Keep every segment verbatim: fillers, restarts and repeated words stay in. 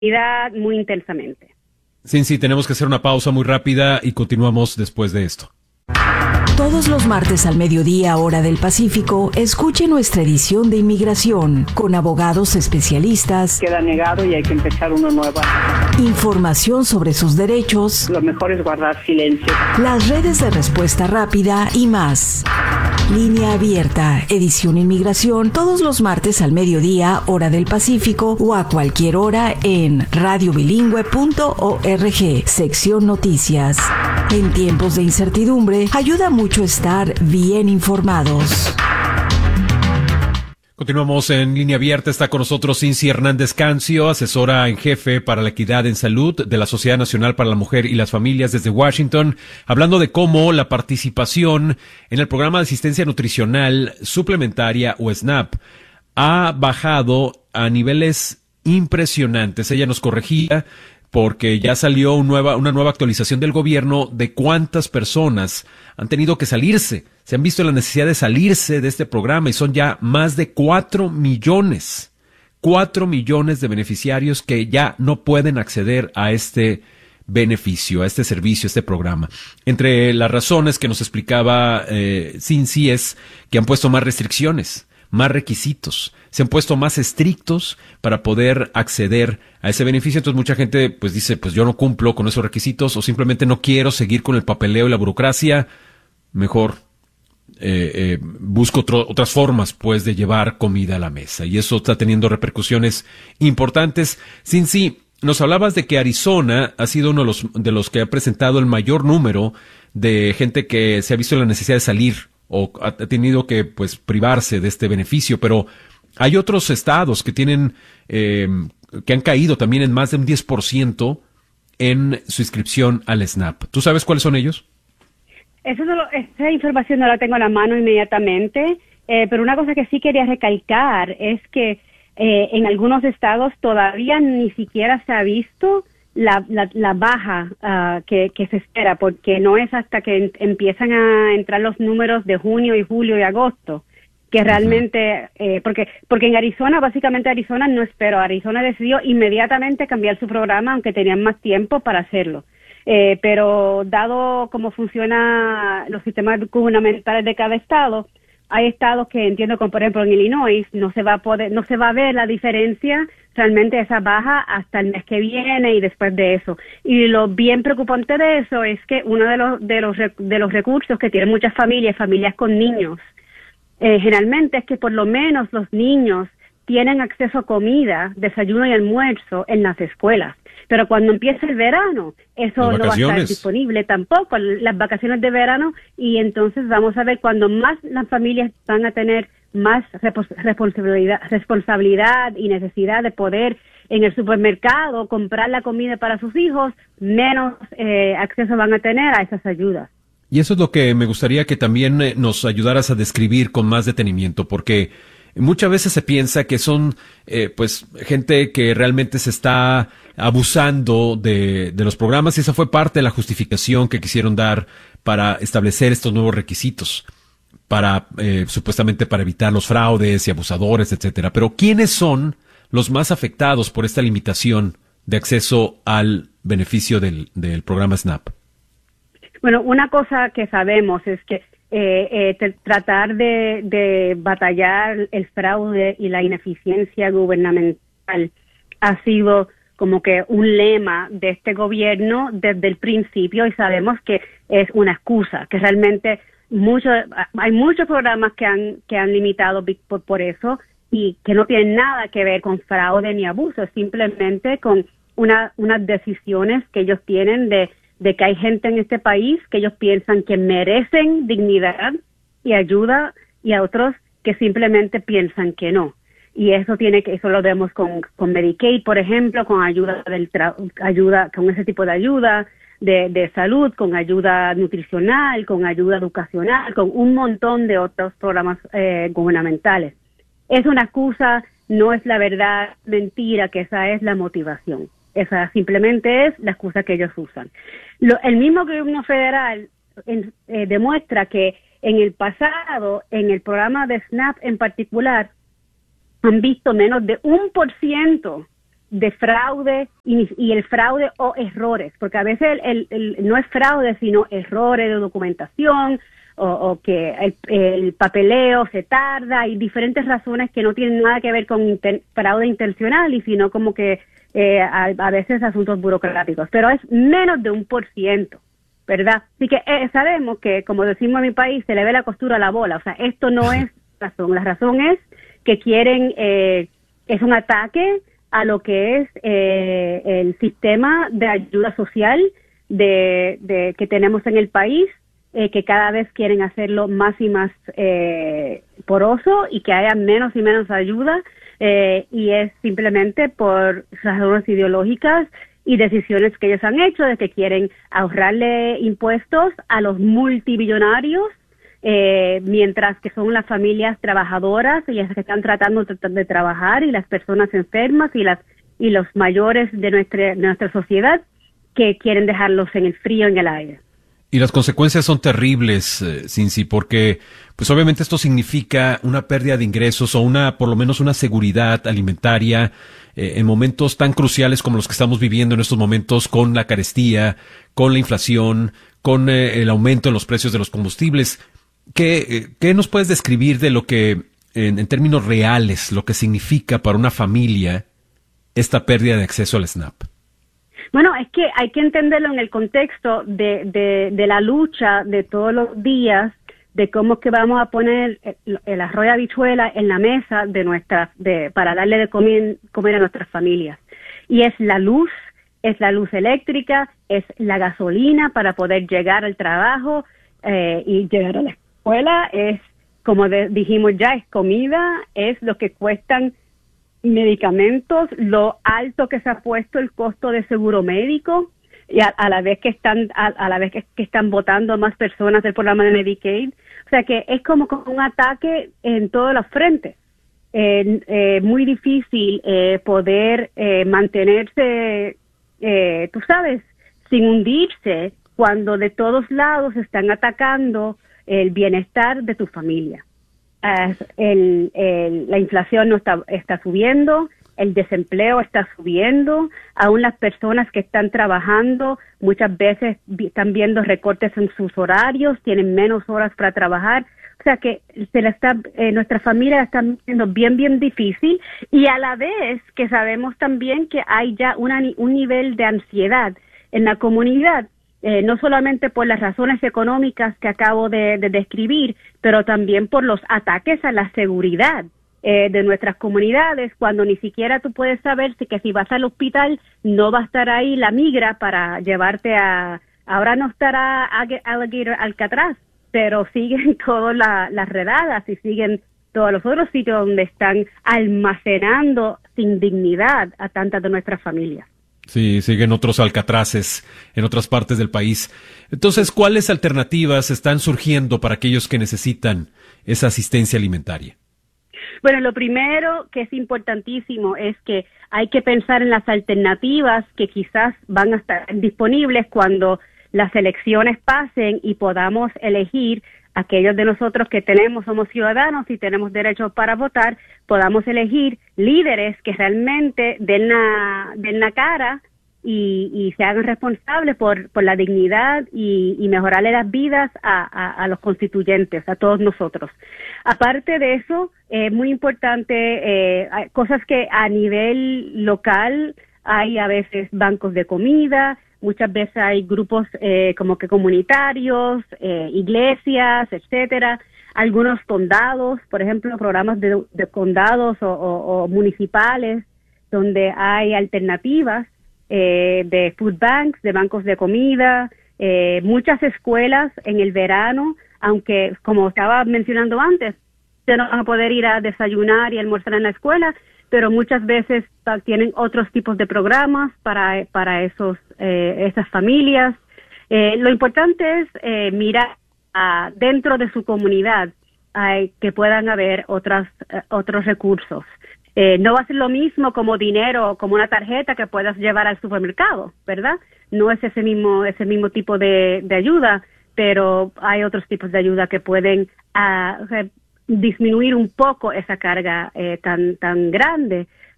muy intensamente. Sí, sí, tenemos que hacer una pausa muy rápida y continuamos después de esto. Todos los martes al mediodía, hora del Pacífico, escuche nuestra edición de Inmigración con abogados especialistas. Queda negado y hay que empezar uno nuevo. Información sobre sus derechos. Lo mejor es guardar silencio. Las redes de respuesta rápida y más. Línea Abierta, edición Inmigración, todos los martes al mediodía, hora del Pacífico, o a cualquier hora en radio bilingüe punto org, sección Noticias. En tiempos de incertidumbre, ayuda mucho estar bien informados. Continuamos en Línea Abierta. Está con nosotros Cincy Hernández Cancio, asesora en jefe para la equidad en salud de la Sociedad Nacional para la Mujer y las Familias desde Washington, hablando de cómo la participación en el programa de asistencia nutricional suplementaria o SNAP ha bajado a niveles impresionantes. Ella nos corregía porque ya salió un nueva, una nueva actualización del gobierno de cuántas personas han tenido que salirse. Se han visto la necesidad de salirse de este programa y son ya más de cuatro millones. Cuatro millones de beneficiarios que ya no pueden acceder a este beneficio, a este servicio, a este programa. Entre las razones que nos explicaba eh, Cincy es que han puesto más restricciones, más requisitos, se han puesto más estrictos para poder acceder a ese beneficio. Entonces mucha gente pues dice, pues yo no cumplo con esos requisitos o simplemente no quiero seguir con el papeleo y la burocracia, mejor eh, eh, busco otro, otras formas pues de llevar comida a la mesa, y eso está teniendo repercusiones importantes. Cincy, nos hablabas de que Arizona ha sido uno de los, de los que ha presentado el mayor número de gente que se ha visto en la necesidad de salir o ha tenido que pues privarse de este beneficio, pero hay otros estados que tienen eh, que han caído también en más de un diez por ciento en su inscripción al SNAP. ¿Tú sabes cuáles son ellos? Eso no lo, esa información no la tengo a la mano inmediatamente, eh, pero una cosa que sí quería recalcar es que eh, en algunos estados todavía ni siquiera se ha visto la, la, la baja uh, que, que se espera, porque no es hasta que en, empiezan a entrar los números de junio y julio y agosto que realmente, eh, porque porque en Arizona, básicamente Arizona no esperó, Arizona decidió inmediatamente cambiar su programa, aunque tenían más tiempo para hacerlo. Eh, pero dado cómo funcionan los sistemas gubernamentales de cada estado, hay estados que entiendo, como por ejemplo en Illinois, no se va a poder, no se va a ver la diferencia realmente esa baja hasta el mes que viene y después de eso. Y lo bien preocupante de eso es que uno de los de los de los recursos que tienen muchas familias, familias con niños, eh, generalmente es que por lo menos los niños tienen acceso a comida, desayuno y almuerzo en las escuelas. Pero cuando empieza el verano, eso no va a estar disponible tampoco, las vacaciones de verano, y entonces vamos a ver cuando más las familias van a tener más responsabilidad, responsabilidad y necesidad de poder en el supermercado comprar la comida para sus hijos, menos eh, acceso van a tener a esas ayudas. Y eso es lo que me gustaría que también nos ayudaras a describir con más detenimiento, porque muchas veces se piensa que son eh, pues gente que realmente se está abusando de, de los programas, y esa fue parte de la justificación que quisieron dar para establecer estos nuevos requisitos, para eh, supuestamente para evitar los fraudes y abusadores, etcétera. Pero ¿quiénes son los más afectados por esta limitación de acceso al beneficio del, del programa SNAP? Bueno, una cosa que sabemos es que Eh, eh, tratar de, de batallar el fraude y la ineficiencia gubernamental ha sido como que un lema de este gobierno desde el principio, y sabemos que es una excusa, que realmente mucho, hay muchos programas que han que han limitado por, por eso, y que no tienen nada que ver con fraude ni abuso, simplemente con una, unas decisiones que ellos tienen de de que hay gente en este país que ellos piensan que merecen dignidad y ayuda, y a otros que simplemente piensan que no. Y eso tiene que eso lo vemos con, con Medicaid, por ejemplo, con ayuda del tra- ayuda con ese tipo de ayuda de, de salud, con ayuda nutricional, con ayuda educacional, con un montón de otros programas eh, gubernamentales. Es una excusa, no es la verdad, mentira, que esa es la motivación. Esa simplemente es la excusa que ellos usan. Lo, el mismo gobierno federal en, eh, demuestra que en el pasado, en el programa de SNAP en particular, han visto menos de un por ciento de fraude y, y el fraude o errores, porque a veces el, el, el, no es fraude, sino errores de documentación o, o que el, el papeleo se tarda y diferentes razones que no tienen nada que ver con inter, fraude intencional y sino como que eh, a, a veces asuntos burocráticos, pero es menos de un por ciento, ¿verdad? Así que eh, sabemos que, como decimos en mi país, se le ve la costura a la bola, o sea, esto no es razón, la razón es que quieren, eh, es un ataque a lo que es eh, el sistema de ayuda social de, de que tenemos en el país, eh, que cada vez quieren hacerlo más y más eh, poroso y que haya menos y menos ayuda, eh, y es simplemente por razones ideológicas y decisiones que ellos han hecho de que quieren ahorrarle impuestos a los multimillonarios, eh, mientras que son las familias trabajadoras y las que están tratando de, de trabajar y las personas enfermas y las y los mayores de nuestra, de nuestra sociedad que quieren dejarlos en el frío, en el aire. Y las consecuencias son terribles, eh, Cincy, porque pues obviamente esto significa una pérdida de ingresos o una, por lo menos una seguridad alimentaria eh, en momentos tan cruciales como los que estamos viviendo en estos momentos, con la carestía, con la inflación, con eh, el aumento en los precios de los combustibles. ¿Qué, eh, qué nos puedes describir de lo que, en, en términos reales, lo que significa para una familia esta pérdida de acceso al SNAP? Bueno, es que hay que entenderlo en el contexto de, de, de la lucha de todos los días, de cómo que vamos a poner el, el arroz y habichuela en la mesa de nuestra, de, para darle de comer, comer a nuestras familias. Y es la luz, es la luz eléctrica, es la gasolina para poder llegar al trabajo eh, y llegar a la escuela, es, como de, dijimos ya, es comida, es lo que cuestan medicamentos, lo alto que se ha puesto el costo de seguro médico y a, a la vez que están a, a la vez que, que están votando a más personas del programa de Medicaid, o sea que es como, como un ataque en todos los frentes. Eh, eh, muy difícil eh, poder eh, mantenerse, eh, tú sabes, sin hundirse cuando de todos lados están atacando el bienestar de tu familia. Uh, el, el, la inflación no está, está subiendo, el desempleo está subiendo, aún las personas que están trabajando muchas veces vi, están viendo recortes en sus horarios, tienen menos horas para trabajar, o sea que se la está, eh, nuestra familia la está viendo bien, bien difícil y a la vez que sabemos también que hay ya una, un nivel de ansiedad en la comunidad. Eh, no solamente por las razones económicas que acabo de, de describir, pero también por los ataques a la seguridad eh, de nuestras comunidades, cuando ni siquiera tú puedes saber si que si vas al hospital no va a estar ahí la migra para llevarte a... Ahora no estará Alligator Alcatraz, pero siguen todas la, las redadas y siguen todos los otros sitios donde están almacenando sin dignidad a tantas de nuestras familias. Sí, siguen otros alcatraces en otras partes del país. Entonces, ¿cuáles alternativas están surgiendo para aquellos que necesitan esa asistencia alimentaria? Bueno, lo primero que es importantísimo es que hay que pensar en las alternativas que quizás van a estar disponibles cuando las elecciones pasen y podamos elegir, aquellos de nosotros que tenemos, somos ciudadanos y tenemos derecho para votar, podamos elegir líderes que realmente den la, den la cara y, y se hagan responsables por, por la dignidad y, y mejorarle las vidas a, a, a los constituyentes, a todos nosotros. Aparte de eso, es eh, muy importante, eh, hay cosas que a nivel local hay a veces bancos de comida, muchas veces hay grupos eh, como que comunitarios, eh, iglesias, etcétera. Algunos condados, por ejemplo, programas de, de condados o, o, o municipales, donde hay alternativas eh, de food banks, de bancos de comida. Eh, muchas escuelas en el verano, aunque como estaba mencionando antes, ustedes no van a poder ir a desayunar y almorzar en la escuela, pero muchas veces tienen otros tipos de programas para para esos eh, esas familias. Eh, lo importante es eh, mirar uh, dentro de su comunidad uh, que puedan haber otras uh, otros recursos. Eh, no va a ser lo mismo como dinero, como una tarjeta que puedas llevar al supermercado, ¿verdad? No es ese mismo ese mismo tipo de, de ayuda, pero hay otros tipos de ayuda que pueden uh, disminuir un poco esa carga eh, tan tan grande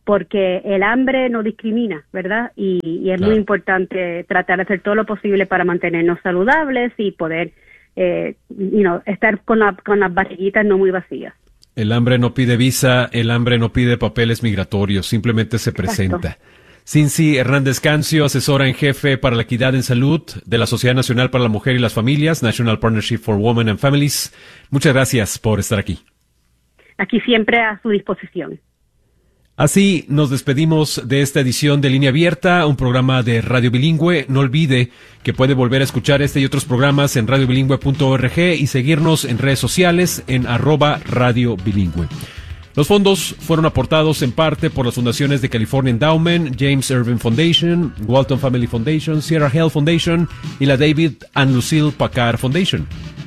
porque el hambre no discrimina, ¿verdad? Y, y es Claro. muy importante tratar de hacer todo lo posible para mantenernos saludables y poder, eh, you know, estar con, la, con las barriguitas no muy vacías. El hambre no pide visa, el hambre no pide papeles migratorios, simplemente se presenta. Exacto. Cincy Hernández Cancio, asesora en jefe para la equidad en salud de la Sociedad Nacional para la Mujer y las Familias, National Partnership for Women and Families. Muchas gracias por estar aquí. Aquí siempre a su disposición. Así nos despedimos de esta edición de Línea Abierta, un programa de Radio Bilingüe. No olvide que puede volver a escuchar este y otros programas en radio bilingüe punto org y seguirnos en redes sociales en arroba Radio Bilingüe. Los fondos fueron aportados en parte por las fundaciones de California Endowment, James Irving Foundation, Walton Family Foundation, Sierra Health Foundation y la David and Lucille Packard Foundation.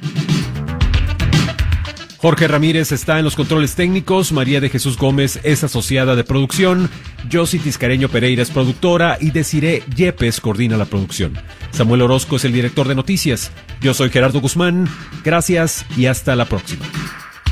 Jorge Ramírez está en los controles técnicos, María de Jesús Gómez es asociada de producción, Josie Tiscareño Pereira es productora y Desiree Yepes coordina la producción. Samuel Orozco es el director de noticias. Yo soy Gerardo Guzmán. Gracias y hasta la próxima.